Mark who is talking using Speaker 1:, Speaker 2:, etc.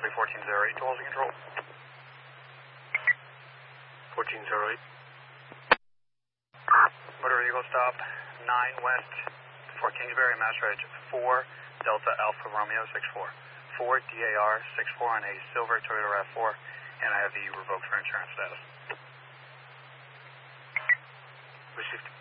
Speaker 1: Copy 1408 to Halsey Control.
Speaker 2: 1408.
Speaker 1: Motor Eagle stop 9 west for Kingsbury, Mass Ridge 4 Delta Alpha Romeo 64. 4 DAR 64 on a silver Toyota RAV4, and I have the revoked for insurance status.
Speaker 2: Received.